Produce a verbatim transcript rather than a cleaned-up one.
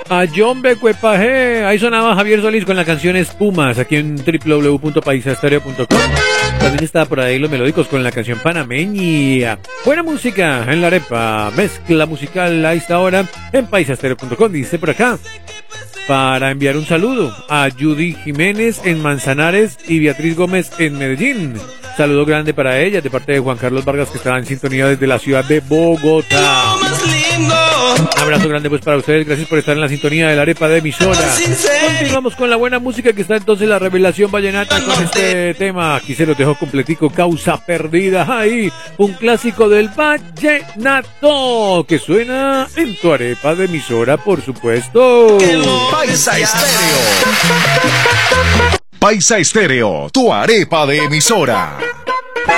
A John Becuepaje. Ahí sonaba Javier Solís con la canción Espumas, aquí en doble u doble u doble u punto paisa estéreo punto com. También estaba por ahí Los Melódicos con la canción Panameña. Buena música en la arepa. Mezcla musical a esta hora en paisa estéreo punto com. Dice por acá, para enviar un saludo a Judy Jiménez en Manzanares y Beatriz Gómez en Medellín. Saludo grande para ellas de parte de Juan Carlos Vargas, que estaba en sintonía desde la ciudad de Bogotá. Un abrazo grande pues para ustedes, gracias por estar en la sintonía de la arepa de emisora. Continuamos con la buena música, que está entonces la revelación vallenata con este tema. Aquí se lo dejo completico, Causa Perdida. Ahí, un clásico del vallenato que suena en tu arepa de emisora, por supuesto. Paisa Estéreo. Paisa Estéreo, tu arepa de emisora.